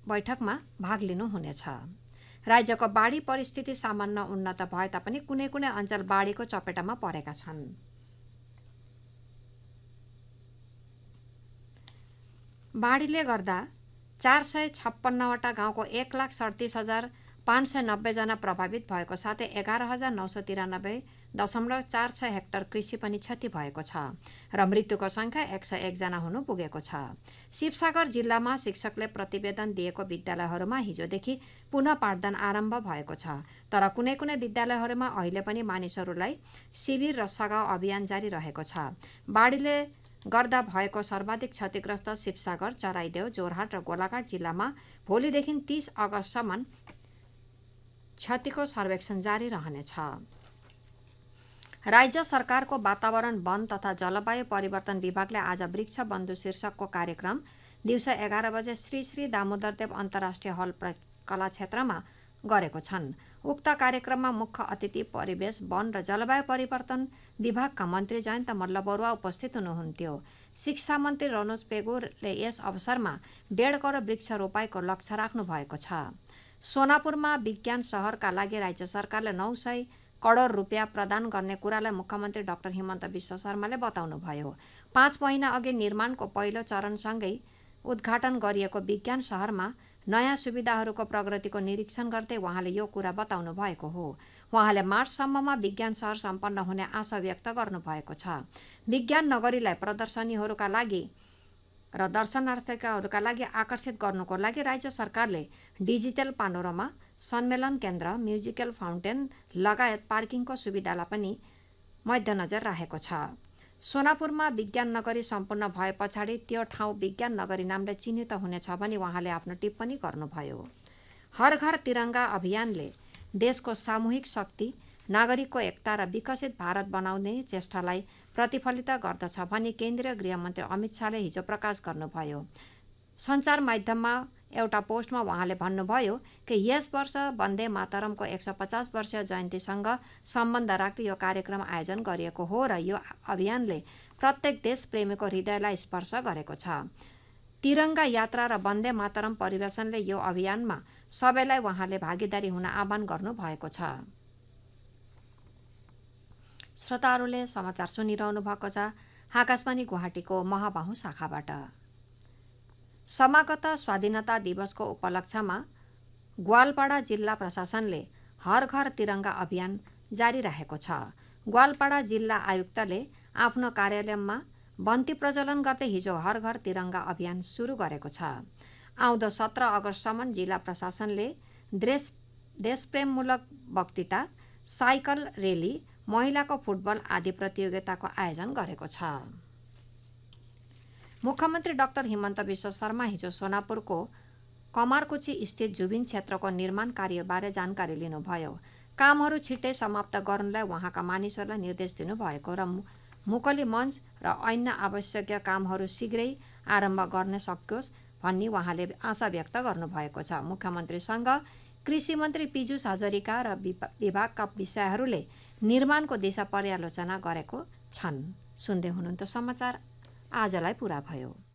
बैठकमा भाग लिनुहुनेछ। राज्यको बाढी परिस्थिति सामान्य उन्नत भए तापनि कुनै कुनै अञ्चल बाढीको चपेटामा परेका छन्। बाढीले गर्दा 456वटा गाउँको 1,37,590 जना प्रभावित भएको साथै 11,993.46 हेक्टर कृषि पनि क्षति भएको छ र मृत्युको संख्या 101 जना हुनु पुगेको छ। शिवसागर जिल्लामा शिक्षकले प्रतिवेदन दिएको विद्यालयहरूमा हिजोदेखि पुनः पाठदान आरम्भ भएको छ, तर कुनै कुनै विद्यालयहरूमा अहिले पनि मानिसहरूलाई शिविर र सघाउ अभियान जारी रहेको छ। बाढीले गर्दा भएको सर्वाधिक क्षतिग्रस्त शिवसागर, चराइदेउ, जोरहाट र गोलाघाट जिल्लामा भोलिदेखि 30 अगस्तसम्म क्षतिको सर्वेक्षण जारी रहनेछ। राज्य सरकारको वातावरण, वन तथा जलवायु परिवर्तन विभागले आज वृक्ष बन्धु शीर्षकको कार्यक्रम दिउँसो 11 बजे श्री श्री दामोदरदेव अन्तर्राष्ट्रिय हल कलाक्षेत्रमा गरेको छन्। उक्त कार्यक्रममा मुख्य अतिथि परिवेश, वन र जलवायु परिवर्तन विभागका मन्त्री जयन्त मल्ल बरुवा उपस्थित हुनुहुन्थ्यो। शिक्षा मन्त्री रनोज पेगुले यस अवसरमा 1.5 करोड वृक्ष रोपाईको लक्ष्य राख्नु भएको छ। सोनापुरमा विज्ञान शहरका लागि राज्य सरकारले 900 करोड रुपियाँ प्रदान गर्ने कुरालाई मुख्यमन्त्री डाक्टर हिमन्त विश्व शर्माले बताउनुभयो। 5 महिना अघि निर्माणको पहिलो चरणसँगै उद्घाटन गरिएको विज्ञान शहरमा नयाँ सुविधाहरूको प्रगतिको निरीक्षण गर्दै उहाँले यो कुरा बताउनु भएको हो। उहाँले मार्चसम्ममा विज्ञान शहर सम्पन्न हुने आशा व्यक्त गर्नुभएको छ। विज्ञान नगरीलाई प्रदर्शनीहरूका लागि र दर्शनार्थीहरूका लागि आकर्षित गर्नुको लागि राज्य सरकारले डिजिटल पानोरमा, सम्मेलन केन्द्र, म्युजिकल फाउन्टेन लगायत पार्किङको सुविधालाई पनि मध्यनजर राखेको छ। सोनापुरमा विज्ञान नगरी सम्पूर्ण भए पछाडि त्यो ठाउँ विज्ञान नगरी नामले चिन्हित हुनेछ भनी उहाँले आफ्नो टिप्पणी गर्नुभयो। हर घर तिरंगा अभियानले देशको सामूहिक शक्ति, नागरिकको एकता र विकसित भारत बनाउने चेष्टालाई प्रतिफलित गर्दछ भनी केन्द्रीय गृहमन्त्री अमित शाहले हिजो प्रकाश गर्नुभयो। सञ्चार माध्यममा एउटा पोस्टमा उहाँले भन्नुभयो कि यस वर्ष वन्दे मातरमको 150 वर्षीय जयन्तीसँग सम्बन्ध राख्दै यो कार्यक्रम आयोजन गरिएको हो र यो अभियानले प्रत्येक देशप्रेमीको हृदयलाई स्पर्श गरेको छ। तिरंगा यात्रा र वन्दे मातरम परिवेशनले यो अभियानमा सबैलाई उहाँले भागीदारी हुन आह्वान गर्नुभएको छ। श्रोताहरूले समाचार सुनिरहनु भएको छ आकाशवाणी गुवाहाटीको महाबाहु शाखाबाट। समागत स्वाधीनता दिवसको उपलक्ष्यमा ग्वालपाडा जिल्ला प्रशासनले हर घर तिरंगा अभियान जारी राखेको छ। ग्वालपाडा जिल्ला आयुक्तले आफ्नो कार्यालयमा बन्ती प्रज्वलन गर्दै हिजो हर घर तिरंगा अभियान सुरु गरेको छ। आउँदो 17 अगस्तसम्म जिल्ला प्रशासनले देशप्रेममूलक वक्तृता, साइकल रेली, महिलाको फुटबल आदि प्रतियोगिताको आयोजन गरेको छ। मुख्यमन्त्री डाक्टर हिमन्त विश्व शर्मा हिजो सोनापुरको कमारकुची स्थित जुबिन क्षेत्रको निर्माण कार्यबारे जानकारी लिनुभयो। कामहरू छिट्टै समाप्त गर्नलाई उहाँका मानिसहरूलाई निर्देश दिनुभएको र मुकली मञ्च र अन्य आवश्यक कामहरू शीघ्रै आरम्भ गर्न सकियोस् भन्ने उहाँले आशा व्यक्त गर्नुभएको छ। मुख्यमन्त्रीसँग कृषि मन्त्री पीयूष हजारिका र विभागका विषयहरूले निर्माणको दिशा पर्यालोचना गरेको छन्। सुन्दै हुनुहुन्छ समाचार आजलाई पुरा भयो।